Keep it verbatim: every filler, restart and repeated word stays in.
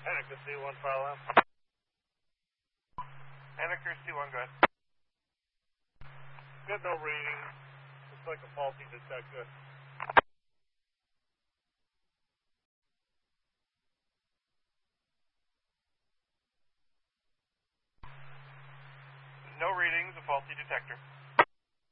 Anchor C one, file out. Anchor C one, go ahead. Get no reading. Looks like a faulty detector. No readings, a faulty detector.